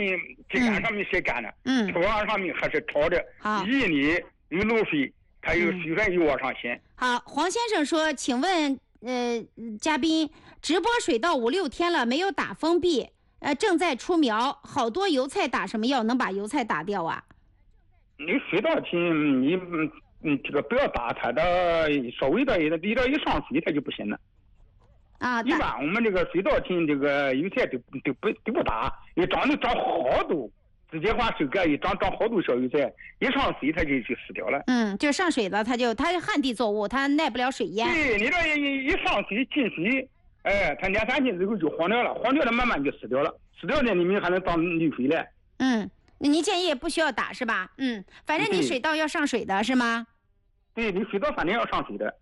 面秸秆上面晒干了，土壤上面还是潮的，一年有露水，它有水分又往上掀。 好，黄先生说，请问嘉宾，直播水稻5、6天了，没有打封闭，正在出苗，好多油菜打什么药能把油菜打掉啊？ 你水稻青，你这个不要打它的，稍微的离到一上水它就不行了。一般我们这个水稻青这个油菜都不打，也长好多。直接把手干一长好多小油菜，一上水它就死掉了。 就上水了，它是旱地作物，它耐不了水淹。 对，你这一上水进水，它2、3天之后就黄掉了，黄掉了慢慢就死掉了，死掉了你们还能当绿肥了。 您建议不需要打是吧？反正你水稻要上水的是吗？ 对，你水稻反正要上水的。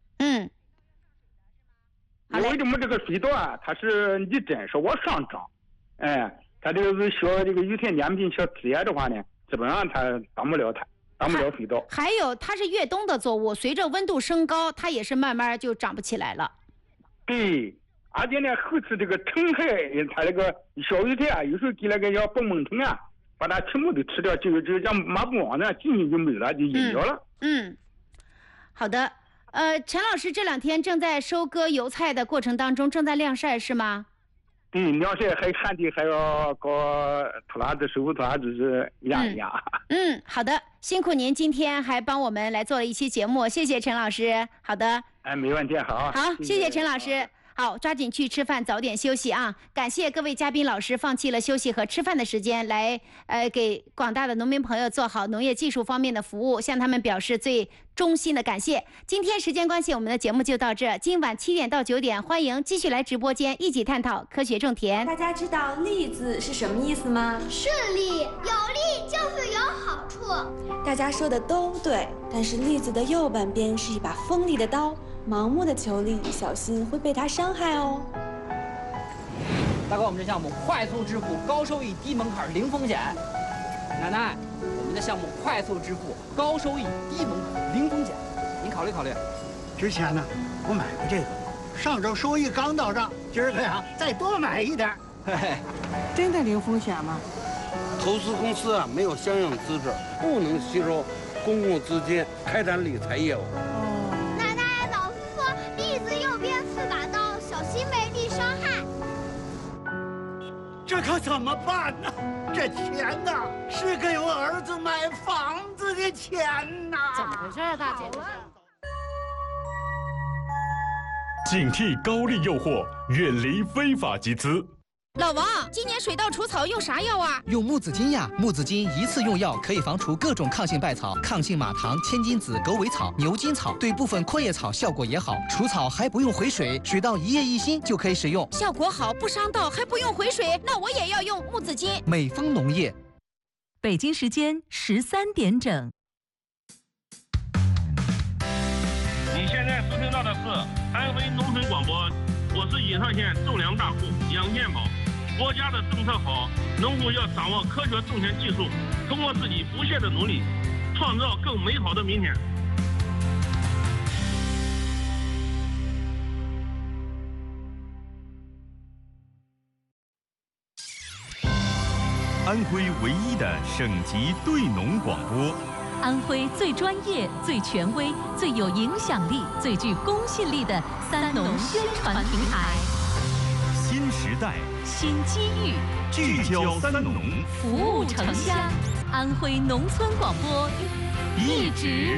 为什么这个水稻啊，它是一针是往上长，它这个是小这个油菜两边小枝叶的话呢，基本上它当不了水稻。 还有它是越冬的作物，随着温度升高，它也是慢慢就长不起来了。 对，而且呢，后期这个虫害，它这个小油菜啊，有时候给那个叫蹦蹦虫啊，把它全部都吃掉，就像麻布网呢，进去就没了，就引掉了。 好的，陈老师这2天正在收割油菜的过程当中，正在晾晒是吗？ 对，晾晒还旱地还要搞拖拉子，手扶拖拉子是压一压。 好的，辛苦您今天还帮我们来做了一期节目，谢谢陈老师。好的， 没问题，好， 谢谢陈老师。好，抓紧去吃饭，早点休息啊！感谢各位嘉宾老师放弃了休息和吃饭的时间，来给广大的农民朋友做好农业技术方面的服务，向他们表示最衷心的感谢。今天时间关系，我们的节目就到这。今晚7点到9点，欢迎继续来直播间一起探讨科学种田。 大家知道“利”字是什么意思吗？ 顺利，有利就是有好处。 大家说的都对，但是“利”字的右半边是一把锋利的刀。盲目的求利，小心会被它伤害哦。 大哥，我们这项目快速致富，高收益，低门槛，零风险。奶奶，我们的项目快速致富，高收益，低门槛，零风险，您考虑考虑。 之前呢，我买过这个，上周收益刚到账，今儿个呀再多买一点。 嘿嘿， 真的零风险吗？ 投资公司啊没有相应资质，不能吸收公共资金开展理财业务。 这可怎么办呢？这钱呐，是给我儿子买房子的钱呐！ 怎么回事啊，大姐？ 警惕高利诱惑，远离非法集资。 老王，今年水稻除草用啥药啊？ 用木子金呀！木子金一次用药可以防除各种抗性败草、抗性马糖、千金子、狗尾草、牛筋草，对部分阔叶草效果也好。除草还不用回水，水稻一叶一心就可以使用， 效果好，不伤稻，还不用回水。那我也要用木子金。 美丰农业。 北京时间13点整。 你现在收听到的是安徽农村广播，我是颐川县种粮大户杨建宝。国家的政策好，农户要掌握科学种田技术，通过自己不懈的努力，创造更美好的明天。 安徽唯一的省级对农广播， 安徽最专业、最权威、最有影响力、最具公信力的3农宣传平台。 新时代， 新机遇， 聚焦3农， 服务城乡。安徽农村广播，一直